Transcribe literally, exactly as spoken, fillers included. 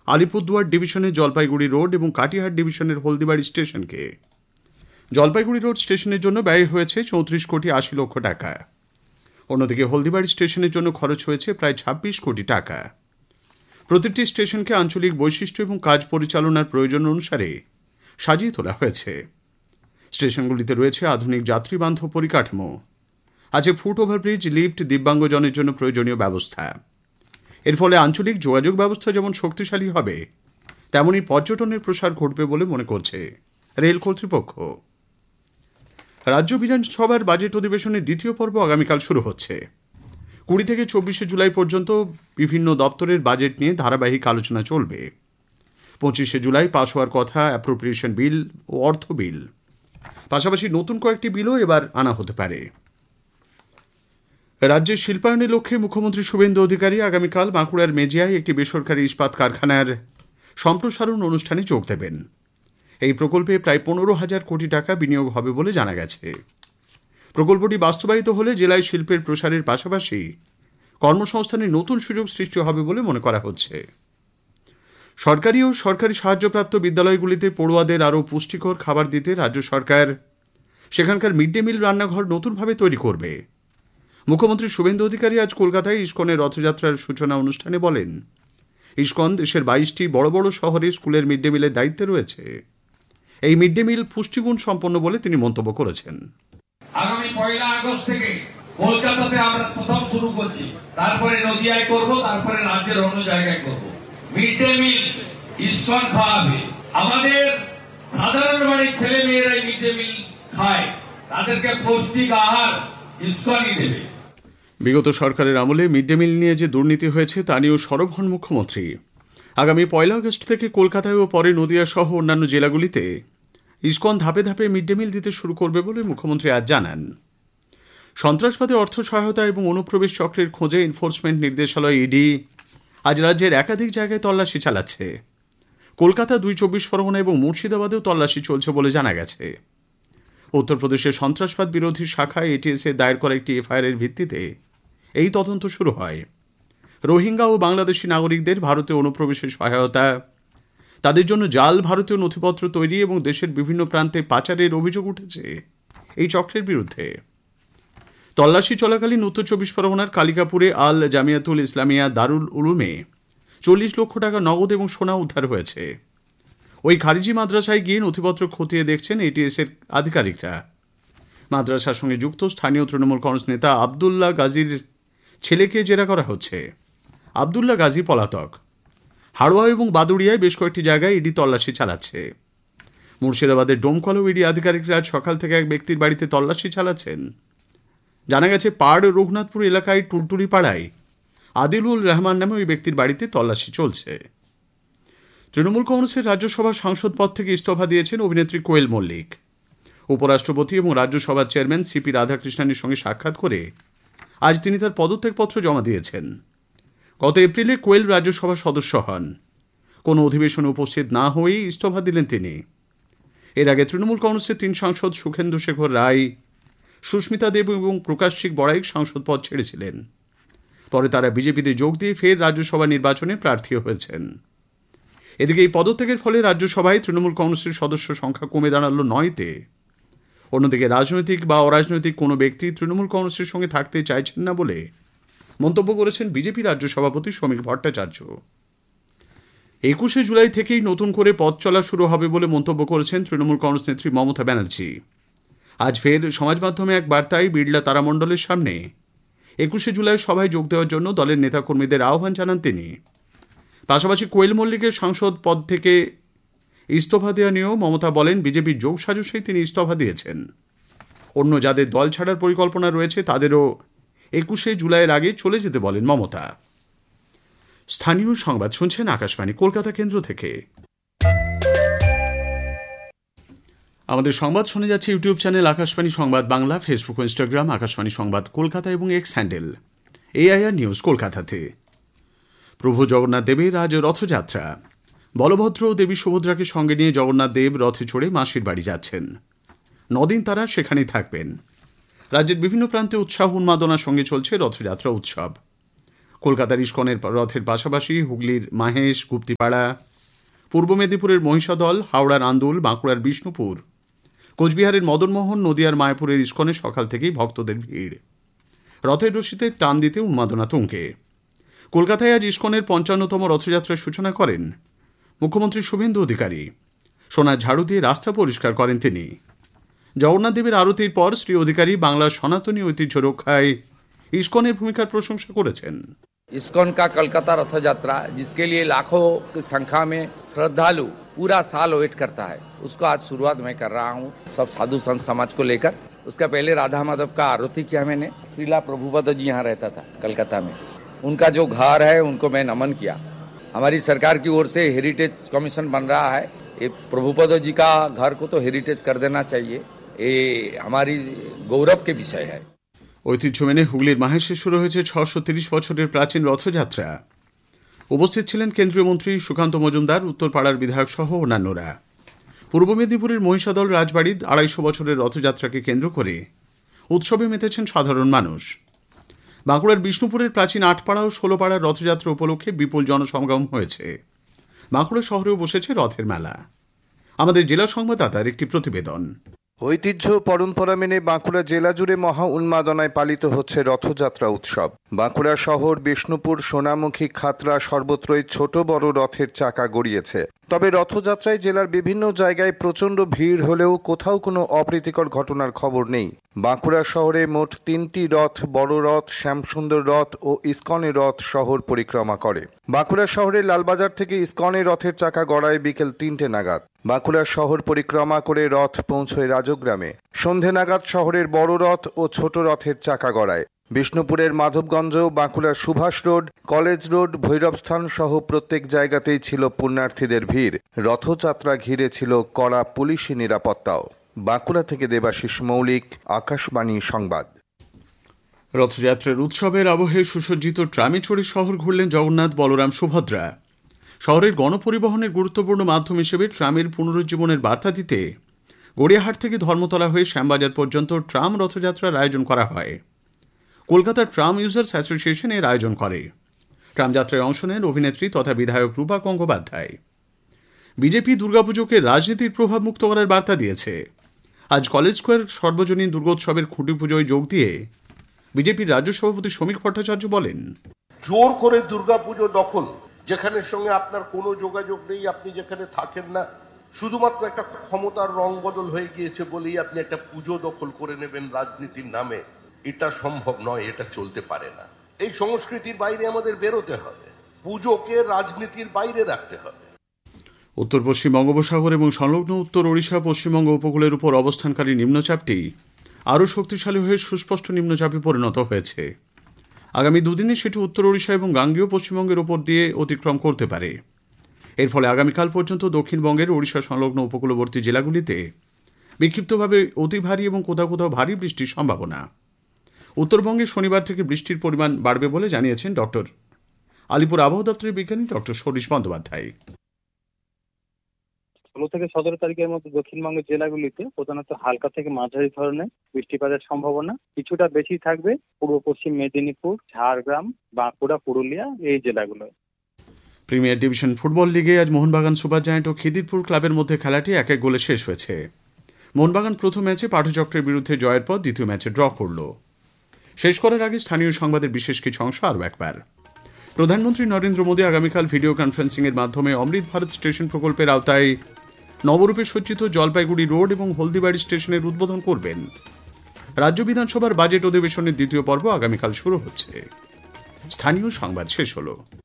আলিপুরদুয়ার ডিভিশনের জলপাইগুড়ি রোড এবং কাটিহার ডিভিশনের হলদিবাড়ি স্টেশনকে। জলপাইগুড়ি রোড স্টেশনের জন্য ব্যয় হয়েছে চৌত্রিশ কোটি আশি লক্ষ টাকা। অন্যদিকে হলদিবাড়ি স্টেশনের জন্য খরচ হয়েছে প্রায় ছাব্বিশ কোটি টাকা। প্রতিটি স্টেশনকে আঞ্চলিক বৈশিষ্ট্য এবং কাজ পরিচালনার প্রয়োজন অনুসারে সাজিয়ে তোলা হয়েছে। স্টেশনগুলিতে রয়েছে আধুনিক যাত্রীবান্ধব পরিকাঠামো, আছে ফুট ওভারব্রিজ, লিফট, দিব্যাঙ্গজনের জন্য প্রয়োজনীয় ব্যবস্থা। এর ফলে আঞ্চলিক যোগাযোগ ব্যবস্থা যেমন শক্তিশালী হবে, তেমনি পর্যটনের প্রসার ঘটবে বলে মনে করছে রেল কর্তৃপক্ষ। রাজ্য বিধানসভার বাজেট অধিবেশনের দ্বিতীয় পর্ব আগামীকাল শুরু হচ্ছে। কুড়ি থেকে চব্বিশে জুলাই পর্যন্ত বিভিন্ন দপ্তরের বাজেট নিয়ে ধারাবাহিক আলোচনা চলবে। পঁচিশে জুলাই পাশ হওয়ার কথা অ্যাপ্রোপ্রিয়েশন বিল ও অর্থ বিল। পাশাপাশি নতুন কয়েকটি বিলও এবার আনা হতে পারে। রাজ্যের শিল্পায়নের লক্ষ্যে মুখ্যমন্ত্রী শুভেন্দু অধিকারী আগামীকাল বাঁকুড়ার মেজিয়ায় একটি বেসরকারি ইস্পাত কারখানার সম্প্রসারণ অনুষ্ঠানে যোগ দেবেন। এই প্রকল্পে প্রায় পনেরো হাজার কোটি টাকা বিনিয়োগ হবে বলে জানা গেছে। প্রকল্পটি বাস্তবায়িত হলে জেলায় শিল্পের প্রসারের পাশাপাশি কর্মসংস্থানের নতুন সুযোগ সৃষ্টি হবে বলে মনে করা হচ্ছে। সরকারি ও সরকারি সাহায্যপ্রাপ্ত বিদ্যালয়গুলিতে পড়ুয়াদের আরও পুষ্টিকর খাবার দিতে রাজ্য সরকার সেখানকার মিড ডে মিল রান্নাঘর নতুনভাবে তৈরি করবে। মুখ্যমন্ত্রী শুভেন্দু অধিকারী আজ কলকাতায় ইস্কনের রথযাত্রার সূচনা অনুষ্ঠানে বলেন, ইস্কন দেশের বাইশটি বড় বড় শহরে স্কুলের মিড ডে মিলের দায়িত্বে রয়েছে। এই মিড ডে মিল পুষ্টিগুণ সম্পন্ন বলে তিনি মন্তব্য করেছেন। আগামী পয়লা আগস্ট থেকে কলকাতাতে আমরা প্রথম শুরু করছি, তারপরে নদিয়ায় করব, তারপরে রাজ্যের অন্য জায়গায় করব। মিড ডে মিল ইস্কন খাওয়াবে। আমাদের সাধারণ বাড়ির ছেলে মেয়েরা মিড ডে মিল খায়, তাদেরকে পৌষ্টিক আহার ইস্কনই দেবে। বিগত সরকারের আমলে মিড ডে মিল নিয়ে যে দুর্নীতি হয়েছে তা নিয়েও সরব হন মুখ্যমন্ত্রী। আগামী পয়লা আগস্ট থেকে কলকাতায় ও পরে নদিয়া সহ অন্যান্য জেলাগুলিতে ইস্কন ধাপে ধাপে মিড ডে মিল দিতে শুরু করবে বলে মুখ্যমন্ত্রী আজ জানান। সন্ত্রাসবাদে অর্থ সহায়তা এবং অনুপ্রবেশ চক্রের খোঁজে এনফোর্সমেন্ট নির্দেশালয় ইডি আজ রাজ্যের একাধিক জায়গায় তল্লাশি চালাচ্ছে। কলকাতা, দুই চব্বিশ পরগনা এবং মুর্শিদাবাদেও তল্লাশি চলছে বলে জানা গেছে। উত্তরপ্রদেশের সন্ত্রাসবাদ বিরোধী শাখায় এটিএসএ দায়ের করা একটি এফআইআর এর ভিত্তিতে এই তদন্ত শুরু হয়। রোহিঙ্গা ও বাংলাদেশি নাগরিকদের ভারতে অনুপ্রবেশের সহায়তা, তাদের জন্য জাল ভারতীয় নথিপত্র তৈরি এবং দেশের বিভিন্ন প্রান্তে পাচারের অভিযোগ উঠেছে এই চক্রের বিরুদ্ধে। তল্লাশি চলাকালীন উত্তর চব্বিশ পরগনার কালিকাপুরে আল জামিয়াতুল ইসলামিয়া দারুল উলুমে চল্লিশ লক্ষ টাকা নগদ এবং সোনা উদ্ধার হয়েছে। ওই খারিজি মাদ্রাসায় গিয়ে নথিপত্র খতিয়ে দেখছেন এটিএস এর আধিকারিকরা। মাদ্রাসার সঙ্গে যুক্ত স্থানীয় তৃণমূল কংগ্রেস নেতা আবদুল্লাহ গাজীর ছেলেকে জেরা করা হচ্ছে। আবদুল্লাহ গাজী পলাতক। হাড়োয়া এবং বাদুড়িয়ায় বেশ কয়েকটি জায়গায় ইডি তল্লাশি চালাচ্ছে। মুর্শিদাবাদের ডোমকলেও ইডি আধিকারিকরা আজ সকাল থেকে এক ব্যক্তির বাড়িতে তল্লাশি চালাচ্ছেন। জানা গেছে পাড় রঘুনাথপুর এলাকায় টুলটুলি পাড়ায় আদিলুল রহমান নামে ওই ব্যক্তির বাড়িতে তল্লাশি চলছে। তৃণমূল কংগ্রেসের রাজ্যসভার সাংসদ পদ থেকে ইস্তফা দিয়েছেন অভিনেত্রী কোয়েল মল্লিক। উপরাষ্ট্রপতি এবং রাজ্যসভার চেয়ারম্যান সিপি রাধাকৃষ্ণনের সঙ্গে সাক্ষাৎ করে আজ তিনি তার পদত্যাগপত্র জমা দিয়েছেন। গত এপ্রিলে কোয়েল রাজ্যসভার সদস্য হন। কোনো অধিবেশনে উপস্থিত না হয়েই ইস্তফা দিলেন তিনি। এর আগে তৃণমূল কংগ্রেসের তিন সাংসদ সুখেন্দু শেখর রায়, সুস্মিতা দেব এবং প্রকাশিক বড়াইক সাংসদ পদ ছেড়েছিলেন। পরে তারা বিজেপিতে যোগ দিয়ে ফের রাজ্যসভা নির্বাচনে প্রার্থী হয়েছেন। এদিকে এই পদত্যাগের ফলে রাজ্যসভায় তৃণমূল কংগ্রেসের সদস্য সংখ্যা কমে দাঁড়ালো নয়তে। অন্যদিকে রাজনৈতিক বা অরাজনৈতিক কোনো ব্যক্তি তৃণমূল কংগ্রেসের সঙ্গে থাকতে চাইছেন না বলে মন্তব্য করেছেন বিজেপি রাজ্য সভাপতি সমীর ভট্টাচার্য। একুশে জুলাই থেকেই নতুন করে পথ চলা শুরু হবে বলে মন্তব্য করেছেন তৃণমূল কংগ্রেস নেত্রী মমতা ব্যানার্জি। আজ ফের সমাজ মাধ্যমে এক বার্তায় বিড়লা তারামণ্ডলের সামনে একুশে জুলাই সভায় যোগ দেওয়ার জন্য দলের নেতাকর্মীদের আহ্বান জানান তিনি। পাশাপাশি কোয়েল মল্লিকের সাংসদ পদ থেকে ইস্তফা দেওয়া নিয়েও মমতা বলেন, বিজেপির যোগ সাজসেই তিনি ইস্তফা দিয়েছেন। অন্য যাদের দল ছাড়ার পরিকল্পনা রয়েছে তাদেরও একুশে জুলাইয়ের আগে চলে যেতে বলেন মমতা। স্থানীয় সংবাদ শুনছেন আকাশবাণী কলকাতা কেন্দ্র থেকে। আমাদের সংবাদ শুনে যাচ্ছে ইউটিউব চ্যানেল আকাশবাণী সংবাদ বাংলা, ফেসবুক ও ইনস্টাগ্রাম আকাশবাণী সংবাদ কলকাতা এবং এক্স হ্যান্ডেল এআইআর নিউজ কলকাতাতে। প্রভু জগন্নাথ দেবের আজ রথযাত্রা। বলভদ্র ও দেবী সুভদ্রাকে সঙ্গে নিয়ে জগন্নাথ দেব রথে চড়ে মাসির বাড়ি যাচ্ছেন। নদিন তারা সেখানেই থাকবেন। রাজ্যের বিভিন্ন প্রান্তে উৎসাহ উন্মাদনার সঙ্গে চলছে রথযাত্রা উৎসব। কলকাতার ইস্কনের রথের পাশাপাশি হুগলির মাহেশ, গুপ্তিপাড়া, পূর্ব মেদিনীপুরের মহিষাদল, হাওড়ার আন্দুল, বাঁকুড়ার বিষ্ণুপুর, কোচবিহারের মদনমোহন, নদিয়ার মায়াপুরের ইস্কনে সকাল থেকেই ভক্তদের ভিড়। রথের রশিতে টান দিতে উন্মাদনা তুঙ্গে। কলকাতায় আজ ইস্কনের পঞ্চান্নতম রথযাত্রার সূচনা করেন মুখ্যমন্ত্রী শুভেন্দু অধিকারী। সোনার ঝাড়ু দিয়ে রাস্তা পরিষ্কার করেন তিনি। জগন্নাথ দেবের আরতির পর শ্রী অধিকারী বাংলার সনাতনী ঐতিহ্য রক্ষায় ইস্কনের ভূমিকার প্রশংসা করেছেন। इस्कॉन का कलकत्ता रथ यात्रा जिसके लिए लाखों की संख्या में श्रद्धालु पूरा साल वेट करता है, उसको आज शुरुआत मैं कर रहा हूँ सब साधु संत समाज को लेकर। उसका पहले राधा माधव का आरती किया मैंने। श्रीला प्रभुपद जी यहाँ रहता था कलकत्ता में, उनका जो घर है उनको मैं नमन किया। हमारी सरकार की ओर से हेरिटेज कमीशन बन रहा है, ये प्रभुपद जी का घर को तो हेरिटेज कर देना चाहिए, ये हमारी गौरव के विषय है। ঐতিহ্য মেনে হুগলির মাহেশে শুরু হয়েছে ছশো তিরিশ বছরের প্রাচীন রথযাত্রা। উপস্থিত ছিলেন কেন্দ্রীয় মন্ত্রী সুকান্ত মজুমদার, উত্তরপাড়ার বিধায়ক সহ অন্যান্যরা। পূর্ব মেদিনীপুরের মহিষাদল রাজবাড়ির আড়াইশো বছরের রথযাত্রাকে কেন্দ্র করে উৎসবে মেতেছেন সাধারণ মানুষ। বাঁকুড়ার বিষ্ণুপুরের প্রাচীন আটপাড়া ও ষোলোপাড়ার রথযাত্রা উপলক্ষে বিপুল জনসমাগম হয়েছে। বাঁকুড়া শহরেও বসেছে রথের মেলা। আমাদের জেলা সংবাদদাতার একটি প্রতিবেদন। ঐতিহ্য পরম্পরা মেনে বাঁকুড়া জেলা জুড়ে মহা উন্মাদনায় পালিত হচ্ছে রথযাত্রা উৎসব। বাঁকুড়া শহর, বিষ্ণুপুর, সোনামুখী, খাতড়া সর্বত্রই ছোট বড় রথের চাকা গড়িয়েছে। তবে রথযাত্রায় জেলার বিভিন্ন জায়গায় প্রচণ্ড ভিড় হলেও কোথাও কোনো অপ্রীতিকর ঘটনার খবর নেই। বাঁকুড়া শহরে মোট তিনটি রথ, বড় রথ, শ্যামসুন্দর রথ ও ইস্কনের রথ শহর পরিক্রমা করে। বাঁকুড়া শহরের লালবাজার থেকে ইস্কনের রথের চাকা গড়ায় বিকেল তিনটে নাগাদ। বাঁকুড়া শহর পরিক্রমা করে রথ পৌঁছয় রাজগ্রামে। সন্ধে নাগাদ শহরের বড় রথ ও ছোট রথের চাকা গড়ায়। বিষ্ণুপুরের মাধবগঞ্জ, বাঁকুড়ার সুভাষ রোড, কলেজ রোড, ভৈরবস্থান সহ প্রত্যেক জায়গাতেই ছিল পুণ্যার্থীদের ভিড়। রথযাত্রা ঘিরে ছিল কড়া পুলিশি নিরাপত্তাও। বাঁকুড়া থেকে দেবাশিস মৌলিক, আকাশবাণী সংবাদ। রথযাত্রার উৎসবের আবহে সুসজ্জিত ট্রামে চড়ে শহর ঘুরলেন জগন্নাথ, বলরাম, সুভদ্রা। শহরের গণপরিবহনের গুরুত্বপূর্ণ মাধ্যম হিসেবে ট্রামের পুনরুজ্জীবনের বার্তা দিতে গড়িয়াহাট থেকে ধর্মতলা হয়ে শ্যামবাজার পর্যন্ত ট্রাম রথযাত্রার আয়োজন করা হয়। কলকাতার ট্রাম ইউজার্স অ্যাসোসিয়েশন এর আয়োজন করে। ট্রামযাত্রায় অংশ নেন অভিনেত্রী তথা বিধায়ক রূপা গঙ্গোপাধ্যায়। বিজেপি দুর্গাপুজোকে রাজনীতির প্রভাব মুক্ত করার বার্তা দিয়েছে। আজ কলেজ স্কোয়ার সর্বজনীন দুর্গোৎসবের খুঁটি পুজোয় যোগ দিয়ে বিজেপির রাজ্য সভাপতি সমীক ভট্টাচার্য বলেন, জোর করে দুর্গাপুজো দখল, যেখানে সঙ্গে আপনার কোনো যোগাযোগ নেই, আপনি যেখানে থাকেন না, শুধুমাত্র একটা ক্ষমতার রং বদল হয়ে গিয়েছে বলেই আপনি একটা পুজো দখল করে নেবেন রাজনীতির নামে, এটা সম্ভব নয়, এটা চলতে পারে না। এই সংস্কৃতির বাইরে আমাদের বেরোতে হবে, পুজোকে রাজনীতির বাইরে রাখতে হবে। উত্তর পশ্চিম বঙ্গোপসাগর এবং সংলগ্ন উত্তর ওড়িশা, পশ্চিমবঙ্গ উপকূলের উপর অবস্থানকারী নিম্নচাপটি আরও শক্তিশালী হয়ে সুস্পষ্ট নিম্নচাপে পরিণত হয়েছে। আগামী দুদিনে সেটি উত্তর ওড়িশা এবং গাঙ্গেয় পশ্চিমবঙ্গের উপর দিয়ে অতিক্রম করতে পারে। এর ফলে আগামীকাল পর্যন্ত দক্ষিণবঙ্গের ওড়িশা সংলগ্ন উপকূলবর্তী জেলাগুলিতে বিক্ষিপ্তভাবে অতি ভারী এবং কোথাও কোথাও ভারী বৃষ্টির সম্ভাবনা। উত্তরবঙ্গে শনিবার থেকে বৃষ্টির পরিমাণ বাড়বে বলে জানিয়েছেন ডক্টর আলিপুর আবহাওয়া দপ্তরের বিজ্ঞানী ডক্টর সতীশ বন্দ্যোপাধ্যায়। ষোলো থেকে সতেরো তারিখের মধ্যে দক্ষিণবঙ্গের জেলাগুলিতে প্রধানত হালকা থেকে মাঝারি ধরনের বৃষ্টিপাতের সম্ভাবনা কিছুটা বেশি থাকবে পূর্ব পশ্চিম মেদিনীপুর, ঝাড়গ্রাম, বাঁকুড়া, পুরুলিয়া এই জেলাগুলোয়। প্রিমিয়ার ডিভিশন ফুটবল লিগে আজ মোহনবাগান সুপার জায়ান্ট ও খিদিরপুর ক্লাবের মধ্যে খেলাটি এক এক গোলে শেষ হয়েছে। মোহনবাগান প্রথম ম্যাচে পাঠচক্রের বিরুদ্ধে জয়ের পর দ্বিতীয় ম্যাচে ড্র করল। শেষ করার আগে স্থানীয় সংবাদের বিশেষ কিছু অংশ আরও একবার। প্রধানমন্ত্রী নরেন্দ্র মোদী আগামীকাল ভিডিও কনফারেন্সিং এর মাধ্যমে অমৃত ভারত স্টেশন প্রকল্পের আওতায় নবরূপে সজ্জিত জলপাইগুড়ি রোড এবং হলদিবাড়ি স্টেশনের উদ্বোধন করবেন। রাজ্য বিধানসভার বাজেট অধিবেশনের দ্বিতীয় পর্ব আগামীকাল শুরু হচ্ছে। স্থানীয় সংবাদ শেষ হলো।